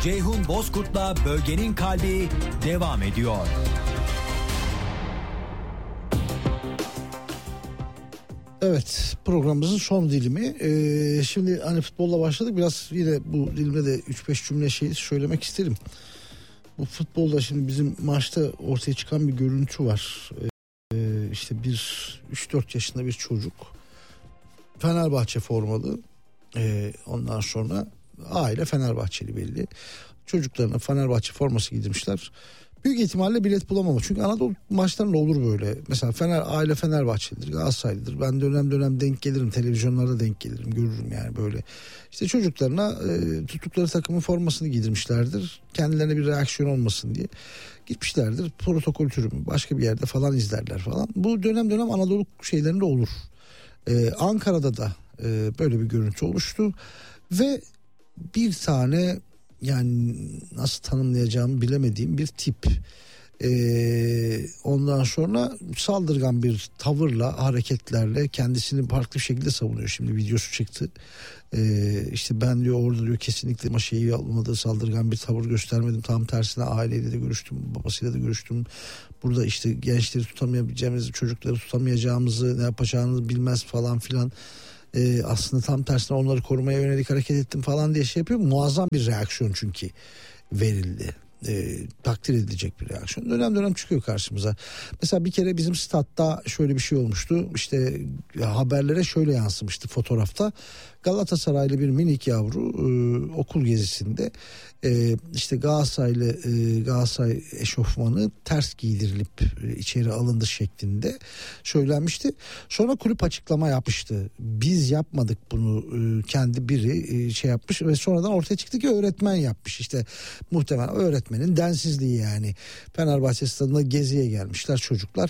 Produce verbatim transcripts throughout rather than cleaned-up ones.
Ceyhun Bozkurt'la Bölgenin Kalbi devam ediyor. Evet, programımızın son dilimi. Ee, şimdi hani futbolla başladık. Biraz yine bu dilimde de üç beş cümle şey söylemek isterim. Bu futbolda şimdi bizim maçta ortaya çıkan bir görüntü var. Ee, işte bir üç dört yaşında bir çocuk. Fenerbahçe formalı. Ee, ondan sonra aile Fenerbahçeli belli. Çocuklarına Fenerbahçe forması giydirmişler. Büyük ihtimalle bilet bulamamış. Çünkü Anadolu maçlarında olur böyle. Mesela Fener, aile Fenerbahçelidir, Galatasaraylıdır. Ben dönem dönem denk gelirim. Televizyonlarda denk gelirim. Görürüm yani böyle. İşte çocuklarına e, tuttukları takımın formasını giydirmişlerdir. Kendilerine bir reaksiyon olmasın diye. Gitmişlerdir. Protokol türü mü, başka bir yerde falan izlerler falan. Bu dönem dönem Anadolu şeylerinde olur. E, Ankara'da da e, böyle bir görüntü oluştu. Ve bir tane, yani nasıl tanımlayacağımı bilemediğim bir tip. Ee, ondan sonra saldırgan bir tavırla, hareketlerle kendisini farklı bir şekilde savunuyor. Şimdi videosu çıktı. Ee, işte ben diyor orada diyor kesinlikle maşeyi almadığı, saldırgan bir tavır göstermedim. Tam tersine aileyle de görüştüm, babasıyla da görüştüm. Burada işte gençleri tutamayacağımızı, çocukları tutamayacağımızı, ne yapacağını bilmez falan filan. Ee, aslında tam tersine onları korumaya yönelik hareket ettim falan diye şey yapıyor. Muazzam bir reaksiyon çünkü verildi. Ee, takdir edilecek bir reaksiyon. Dönem dönem çıkıyor karşımıza. Mesela bir kere bizim statta şöyle bir şey olmuştu. İşte haberlere şöyle yansımıştı fotoğrafta. Galatasaraylı bir minik yavru e, okul gezisinde e, işte Galatasaraylı e, Galatasaray eşofmanı ters giydirilip e, içeri alındı şeklinde söylenmişti. Sonra kulüp açıklama yapmıştı. Biz yapmadık bunu, e, kendi biri e, şey yapmış ve sonradan ortaya çıktı ki öğretmen yapmış. İşte muhtemelen öğretmenin densizliği yani. Fenerbahçe stadında geziye gelmişler çocuklar.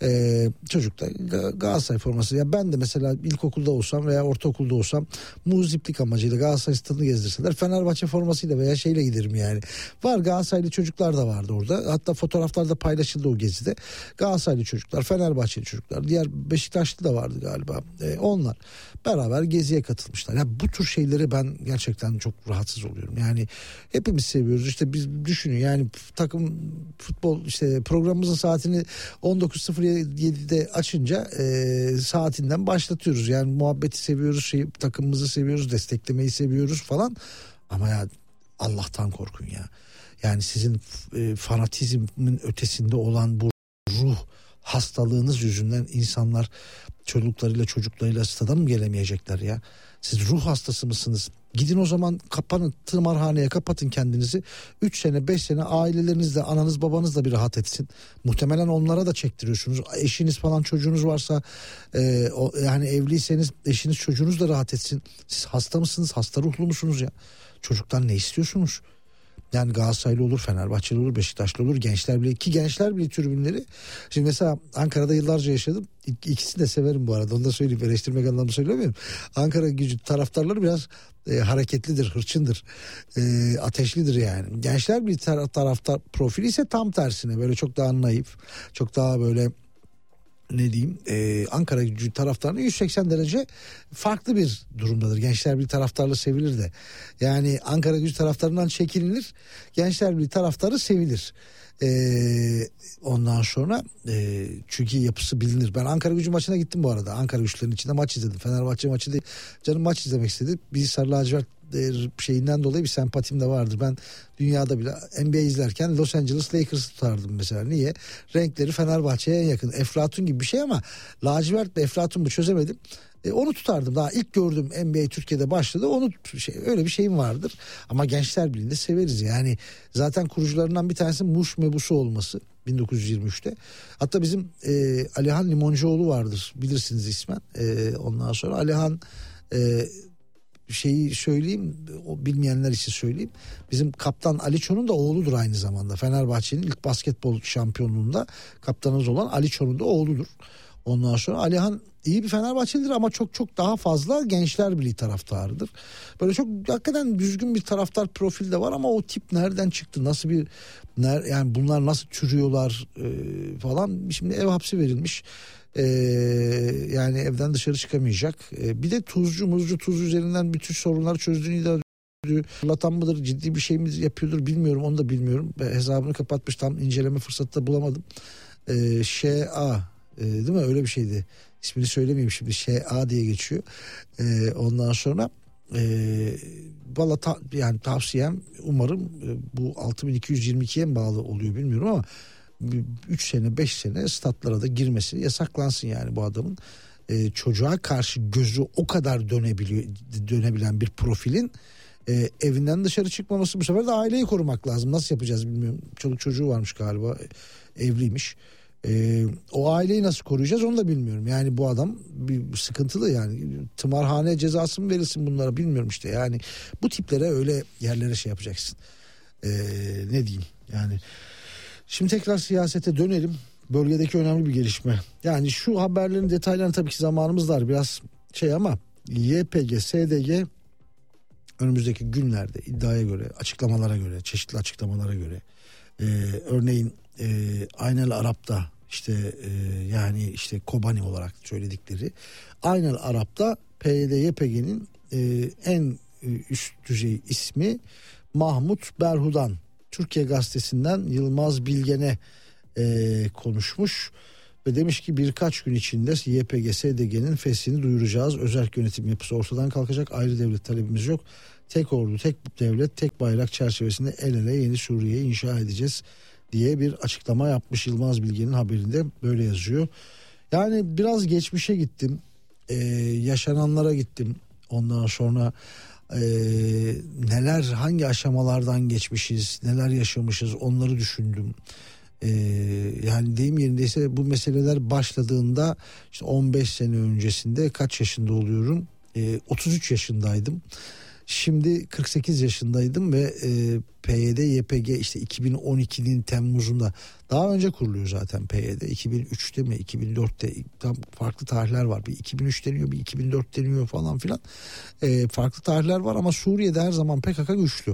E, çocuklar Galatasaray forması. Ya ben de mesela ilkokulda olsam veya ortaokulda olsam muziplik amacıyla Galatasaray stadını gezdirseler Fenerbahçe formasıyla veya şeyle giderim yani. Var, Galatasaraylı çocuklar da vardı orada. Hatta fotoğraflarda paylaşıldı o gezide. Galatasaraylı çocuklar, Fenerbahçeli çocuklar, diğer Beşiktaşlı da vardı galiba. E, onlar beraber geziye katılmışlar. Ya bu tür şeyleri ben gerçekten çok rahatsız oluyorum. Yani hepimiz seviyoruz. İşte biz düşünün yani takım futbol işte programımızın saatini on dokuz sıfır yedide açınca e, saatinden başlatıyoruz. Yani muhabbeti seviyoruz, şey, takımımızı seviyoruz, desteklemeyi seviyoruz falan. Ama ya Allah'tan korkun ya. Yani sizin e, fanatizmin ötesinde olan bu ruh hastalığınız yüzünden insanlar çocuklarıyla çocuklarıyla stada mı gelemeyecekler ya? Siz ruh hastası mısınız? Gidin o zaman, kapanın, tımarhaneye kapatın kendinizi. üç sene beş sene ailelerinizle, ananız babanız da bir rahat etsin. Muhtemelen onlara da çektiriyorsunuz. Eşiniz falan, çocuğunuz varsa e, o, yani evliyseniz eşiniz çocuğunuz da rahat etsin. Siz hasta mısınız? Hasta ruhlu musunuz ya? Çocuktan ne istiyorsunuz? Yani Galatasaraylı olur, Fenerbahçeli olur, Beşiktaşlı olur, Gençler Birliği, ki Gençler Birliği tribünleri. Şimdi mesela Ankara'da yıllarca yaşadım. İkisini de severim bu arada. Onu da söyleyeyim, eleştirmek anlamında söylemiyorum. Ankara Gücü taraftarları biraz e, hareketlidir, hırçındır, e, ateşlidir yani. Gençler Birliği tar- taraftar profili ise tam tersine böyle çok daha naif, çok daha böyle ne diyeyim, e, Ankara Gücü taraftarının yüz seksen derece farklı bir durumdadır. Gençler Birliği taraftarlığı sevilir de. Yani Ankara Gücü taraftarından çekinilir, Gençler Birliği taraftarı sevilir. Ee, ondan sonra e, çünkü yapısı bilinir. Ben Ankara Gücü maçına gittim bu arada. Ankara Güçlülerin içinde maç izledim. Fenerbahçe maçı değil. Canım maç izlemek istedi. Bir sarı lacivert şeyinden dolayı bir sempatim de vardır. Ben dünyada bile N B A izlerken Los Angeles Lakers'ı tutardım mesela. Niye? Renkleri Fenerbahçe'ye en yakın. Eflatun gibi bir şey ama lacivert ve eflatun mu çözemedim. E, onu tutardım. Daha ilk gördüm N B A Türkiye'de başladı. Onu şey, öyle bir şeyim vardır. Ama Gençler Birliği'nde severiz. Yani zaten kurucularından bir tanesi Muş Mebusu olması bin dokuz yüz yirmi üçte. Hatta bizim e, Alihan Limoncuoğlu vardır. Bilirsiniz ismen. E, ondan sonra Alihan e, şeyi söyleyeyim, o bilmeyenler için söyleyeyim. Bizim kaptan Aliço'nun da oğludur aynı zamanda. Fenerbahçe'nin ilk basketbol şampiyonluğunda kaptanımız olan Aliço'nun da oğludur. Ondan sonra Alihan iyi bir Fenerbahçelidir ama çok çok daha fazla Gençler Birliği taraftarıdır. Böyle çok hakikaten düzgün bir taraftar profili de var ama o tip nereden çıktı? Nasıl bir ner, yani bunlar nasıl türüyorlar e, falan. Şimdi ev hapsi verilmiş. E, yani evden dışarı çıkamayacak. E, bir de tuzcu muzcu tuz üzerinden bütün sorunları çözdüğünü iddia Fırlatan mıdır, ciddi bir şey mi yapıyordur bilmiyorum, onu da bilmiyorum. Ben hesabını kapatmış, tam inceleme fırsatı da bulamadım. Ee, Şea e, değil mi, öyle bir şeydi. İsmini söylemeyeyim şimdi, Şea diye geçiyor. Ee, ondan sonra e, valla ta, yani tavsiyem, umarım e, bu altı bin iki yüz yirmi ikiye mi bağlı oluyor bilmiyorum ama üç sene beş sene statlara da girmesi yasaklansın yani bu adamın. Ee, çocuğa karşı gözü o kadar dönebiliyor, dönebilen bir profilin e, evinden dışarı çıkmaması. Bu sefer de aileyi korumak lazım. Nasıl yapacağız bilmiyorum. Çoluk çocuğu varmış galiba, evliymiş. E, o aileyi nasıl koruyacağız onu da bilmiyorum. Yani bu adam bir sıkıntılı yani. Tımarhane cezası mı verilsin bunlara bilmiyorum işte. Yani bu tiplere öyle yerlere şey yapacaksın. E, ne diyeyim yani. Şimdi tekrar siyasete dönelim. Bölgedeki önemli bir gelişme. Yani şu haberlerin detaylarını tabii ki zamanımız var biraz şey ama Y P G, S D G önümüzdeki günlerde iddiaya göre, açıklamalara göre, çeşitli açıklamalara göre e, örneğin e, Aynel Arap'ta işte e, yani işte Kobani olarak söyledikleri Aynel Arap'ta P Y D Y P G'nin e, en üst düzey ismi Mahmut Berhudan. Türkiye Gazetesi'nden Yılmaz Bilgen'e e, konuşmuş ve demiş ki birkaç gün içinde Y P G S D G'nin feshini duyuracağız. Özerk yönetim yapısı ortadan kalkacak. Ayrı devlet talebimiz yok. Tek ordu, tek devlet, tek bayrak çerçevesinde el ele yeni Suriye'yi inşa edeceğiz diye bir açıklama yapmış. Yılmaz Bilgen'in haberinde böyle yazıyor. Yani biraz geçmişe gittim. Ee, yaşananlara gittim. Ondan sonra e, neler, hangi aşamalardan geçmişiz, neler yaşamışız onları düşündüm. Ee, yani deyim yerindeyse bu meseleler başladığında işte on beş sene öncesinde kaç yaşında oluyorum? Ee, otuz üç yaşındaydım. Şimdi kırk sekiz yaşındaydım ve e, P Y D Y P G işte iki bin on ikinin Temmuz'unda, daha önce kuruluyor zaten P Y D, iki bin üçte mi iki bin dörtte, tam farklı tarihler var, bir iki bin üç deniyor, bir iki bin dört deniyor falan filan, e, farklı tarihler var ama Suriye'de her zaman P K K güçlü.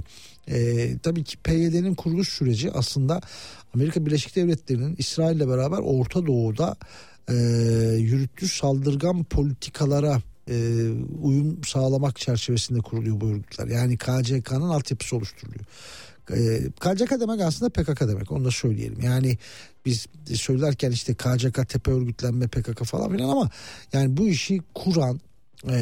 E, tabii ki P Y D'nin kuruluş süreci aslında Amerika Birleşik Devletleri'nin İsrail'le beraber Orta Doğu'da e, yürüttüğü saldırgan politikalara e, uyum sağlamak çerçevesinde kuruluyor bu örgütler. Yani K C K'nın altyapısı oluşturuluyor. E, K C K demek aslında P K K demek, onu da söyleyelim. Yani biz söylerken işte K C K, tepe örgütlenme, P K K falan filan ama yani bu işi kuran, e,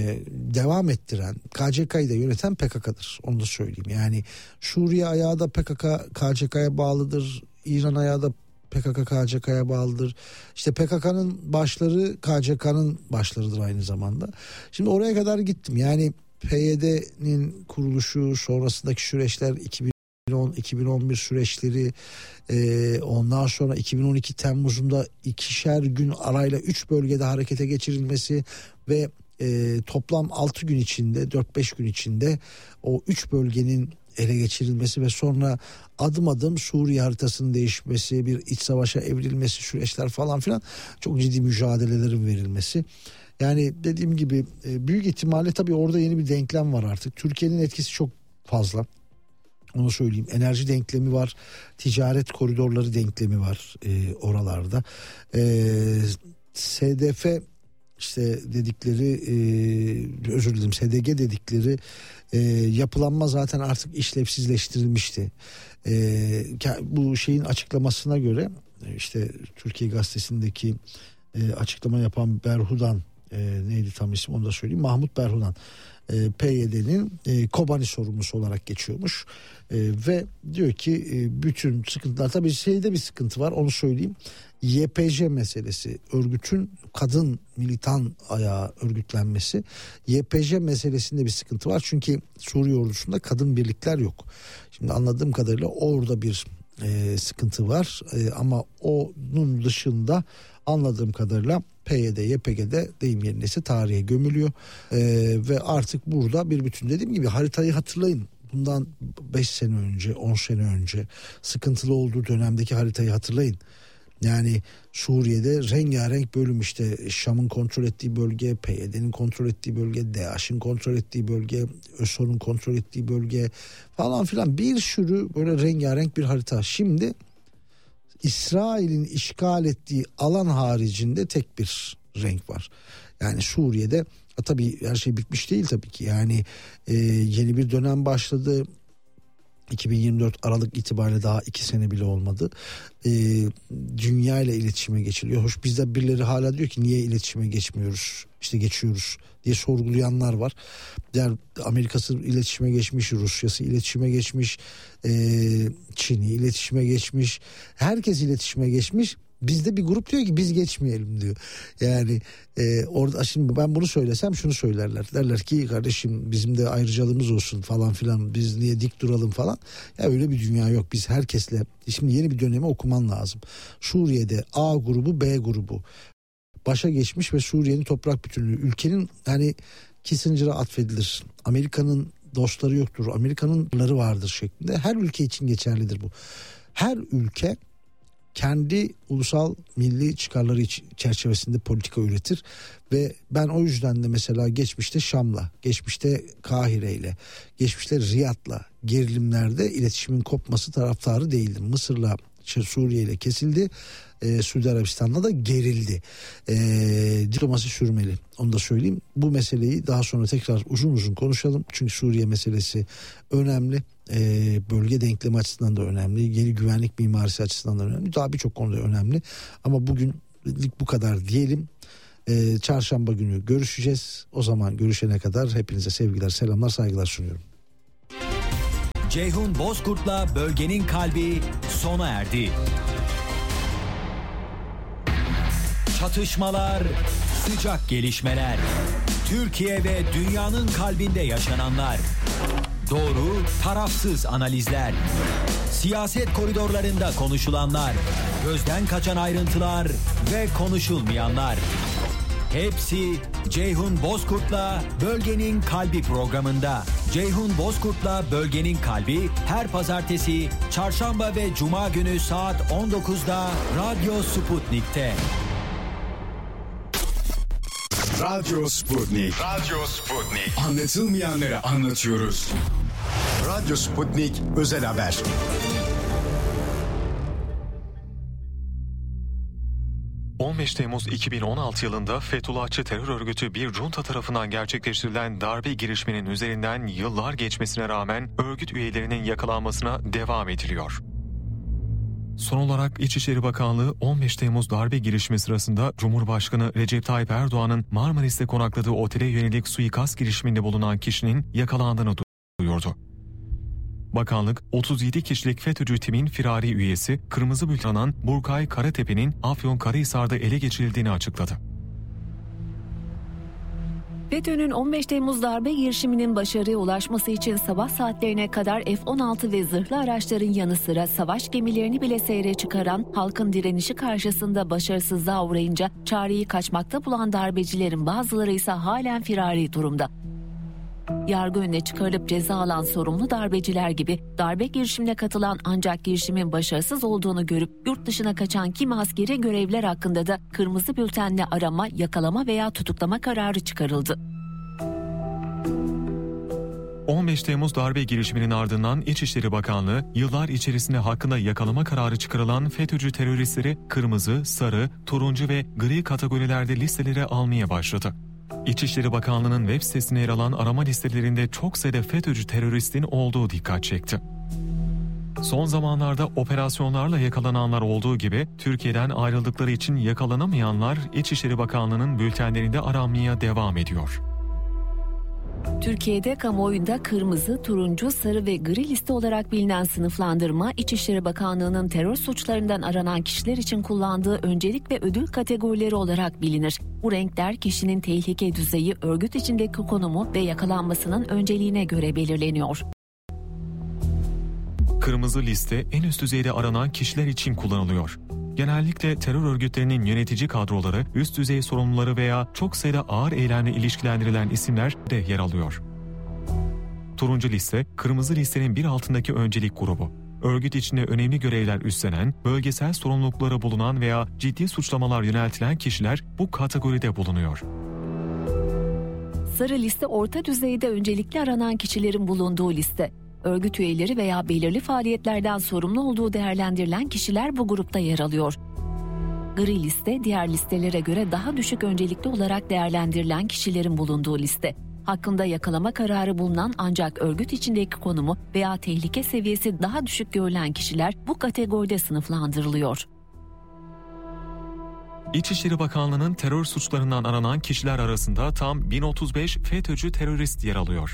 devam ettiren, K C K'yı da yöneten P K K'dır. Onu da söyleyeyim. Yani Suriye ayağı da P K K, K C K'ya bağlıdır. İran ayağı da P K K, K C K'ya bağlıdır. İşte P K K'nın başları K C K'nın başlarıdır aynı zamanda. Şimdi oraya kadar gittim. Yani P Y D'nin kuruluşu, sonrasındaki süreçler, iki bin on iki bin on bir süreçleri, e, ondan sonra iki bin on iki Temmuz'unda ikişer gün arayla üç bölgede harekete geçirilmesi ve e, toplam altı gün içinde, dört beş gün içinde o üç bölgenin ele geçirilmesi ve sonra adım adım Suriye haritasının değişmesi, bir iç savaşa evrilmesi, süreçler falan filan, çok ciddi mücadelelerin verilmesi. Yani dediğim gibi büyük ihtimalle tabii orada yeni bir denklem var artık. Türkiye'nin etkisi çok fazla. Onu söyleyeyim. Enerji denklemi var, ticaret koridorları denklemi var e, oralarda. E, S D F işte dedikleri, e, özür dilerim, S D G dedikleri e, yapılanma zaten artık işlevsizleştirilmişti. E, bu şeyin açıklamasına göre işte Türkiye Gazetesi'ndeki e, açıklama yapan Berhudan, e, neydi tam ismi onu da söyleyeyim, Mahmut Berhudan, e, P Y D'nin e, Kobani sorumlusu olarak geçiyormuş e, ve diyor ki e, bütün sıkıntılar, tabii şeyde bir sıkıntı var, onu söyleyeyim. Y P G meselesi, örgütün kadın militan ayağı örgütlenmesi, Y P G meselesinde bir sıkıntı var çünkü Suriye ordusunda kadın birlikler yok. Şimdi anladığım kadarıyla orada bir e, sıkıntı var e, ama onun dışında anladığım kadarıyla P Y D Y P G'de deyim yerindeyse tarihe gömülüyor e, ve artık burada bir bütün, dediğim gibi haritayı hatırlayın. Bundan beş sene önce, on sene önce sıkıntılı olduğu dönemdeki haritayı hatırlayın. Yani Suriye'de rengarenk bölüm, işte Şam'ın kontrol ettiği bölge, P Y D'nin kontrol ettiği bölge, DAEŞ'in kontrol ettiği bölge, ÖSO'nun kontrol ettiği bölge falan filan, bir sürü böyle rengarenk bir harita. Şimdi İsrail'in işgal ettiği alan haricinde tek bir renk var. Yani Suriye'de Ha, tabii her şey bitmiş değil tabii ki. Yani e, yeni bir dönem başladı. iki bin yirmi dört Aralık itibariyle daha iki sene bile olmadı. E, dünya ile iletişime geçiliyor. Hoş bizde birileri hala diyor ki niye iletişime geçmiyoruz? İşte geçiyoruz diye sorgulayanlar var. Yani Amerika'sı iletişime geçmiş, Rusya'sı iletişime geçmiş, e, Çin'i iletişime geçmiş. Herkes iletişime geçmiş. Bizde bir grup diyor ki biz geçmeyelim diyor. Yani e, orada şimdi ben bunu söylesem şunu söylerler. Derler ki kardeşim bizim de ayrıcalığımız olsun falan filan. Biz niye dik duralım falan. Ya öyle bir dünya yok. Biz herkesle şimdi yeni bir dönemi okuman lazım. Suriye'de A grubu, B grubu başa geçmiş ve Suriye'nin toprak bütünlüğü. Ülkenin hani Kissinger'a atfedilir. Amerika'nın dostları yoktur. Amerika'nınları vardır şeklinde. Her ülke için geçerlidir bu. Her ülke kendi ulusal milli çıkarları çerçevesinde politika üretir ve ben o yüzden de mesela geçmişte Şam'la, geçmişte Kahire'yle, geçmişte Riyad'la gerilimlerde iletişimin kopması taraftarı değildim. Mısır'la, Suriye ile kesildi. Ee, Suudi Arabistan'la da gerildi. Ee, diplomasi sürmeli. Onu da söyleyeyim. Bu meseleyi daha sonra tekrar uzun uzun konuşalım. Çünkü Suriye meselesi önemli. Ee, bölge denklemi açısından da önemli. Yeni güvenlik mimarisi açısından da önemli. Daha birçok konuda önemli. Ama bugünlük bu kadar diyelim. Ee, çarşamba günü görüşeceğiz. O zaman görüşene kadar hepinize sevgiler, selamlar, saygılar sunuyorum. Ceyhun Bozkurt'la Bölgenin Kalbi sona erdi. Çatışmalar, sıcak gelişmeler, Türkiye ve dünyanın kalbinde yaşananlar, doğru, tarafsız analizler, siyaset koridorlarında konuşulanlar, gözden kaçan ayrıntılar ve konuşulmayanlar. Hepsi Ceyhun Bozkurt'la Bölgenin Kalbi programında. Ceyhun Bozkurt'la Bölgenin Kalbi her pazartesi, çarşamba ve cuma günü saat on dokuzda Radyo Sputnik'te. Radyo Sputnik. Radyo Sputnik. Anlatılmayanları anlatıyoruz. Radyo Sputnik Özel Haber. on beş Temmuz iki bin on altı yılında Fethullahçı terör örgütü bir junta tarafından gerçekleştirilen darbe girişiminin üzerinden yıllar geçmesine rağmen örgüt üyelerinin yakalanmasına devam ediliyor. Son olarak İçişleri Bakanlığı on beş Temmuz darbe girişimi sırasında Cumhurbaşkanı Recep Tayyip Erdoğan'ın Marmaris'te konakladığı otele yönelik suikast girişiminde bulunan kişinin yakalandığını duyurdu. Bakanlık, otuz yedi kişilik FETÖ'cü timin firari üyesi Kırmızı Bülten'in Burkay Karatepe'nin Afyonkarahisar'da ele geçirildiğini açıkladı. FETÖ'nün on beş Temmuz darbe girişiminin başarıya ulaşması için sabah saatlerine kadar F on altı ve zırhlı araçların yanı sıra savaş gemilerini bile seyre çıkaran halkın direnişi karşısında başarısızlığa uğrayınca çareyi kaçmakta bulan darbecilerin bazıları ise halen firari durumda. Yargı önüne çıkarılıp ceza alan sorumlu darbeciler gibi darbe girişimine katılan ancak girişimin başarısız olduğunu görüp yurt dışına kaçan kimi askeri görevliler hakkında da kırmızı bültenle arama, yakalama veya tutuklama kararı çıkarıldı. on beş Temmuz darbe girişiminin ardından İçişleri Bakanlığı yıllar içerisinde hakkında yakalama kararı çıkarılan FETÖ'cü teröristleri kırmızı, sarı, turuncu ve gri kategorilerde listelere almaya başladı. İçişleri Bakanlığı'nın web sitesine yer alan arama listelerinde çok sayıda FETÖ'cü teröristin olduğu dikkat çekti. Son zamanlarda operasyonlarla yakalananlar olduğu gibi Türkiye'den ayrıldıkları için yakalanamayanlar İçişleri Bakanlığı'nın bültenlerinde aranmaya devam ediyor. Türkiye'de kamuoyunda kırmızı, turuncu, sarı ve gri liste olarak bilinen sınıflandırma, İçişleri Bakanlığı'nın terör suçlarından aranan kişiler için kullandığı öncelik ve ödül kategorileri olarak bilinir. Bu renkler kişinin tehlike düzeyi, örgüt içindeki konumu ve yakalanmasının önceliğine göre belirleniyor. Kırmızı liste en üst düzeyde aranan kişiler için kullanılıyor. Genellikle terör örgütlerinin yönetici kadroları, üst düzey sorumluları veya çok sayıda ağır eylemle ilişkilendirilen isimler de yer alıyor. Turuncu liste, kırmızı listenin bir altındaki öncelik grubu. Örgüt içinde önemli görevler üstlenen, bölgesel sorumlulukları bulunan veya ciddi suçlamalar yöneltilen kişiler bu kategoride bulunuyor. Sarı liste orta düzeyde öncelikli aranan kişilerin bulunduğu liste. Örgüt üyeleri veya belirli faaliyetlerden sorumlu olduğu değerlendirilen kişiler bu grupta yer alıyor. Gri liste, diğer listelere göre daha düşük öncelikli olarak değerlendirilen kişilerin bulunduğu liste. Hakkında yakalama kararı bulunan ancak örgüt içindeki konumu veya tehlike seviyesi daha düşük görülen kişiler bu kategoride sınıflandırılıyor. İçişleri Bakanlığı'nın terör suçlarından aranan kişiler arasında tam bin otuz beş FETÖ'cü terörist yer alıyor.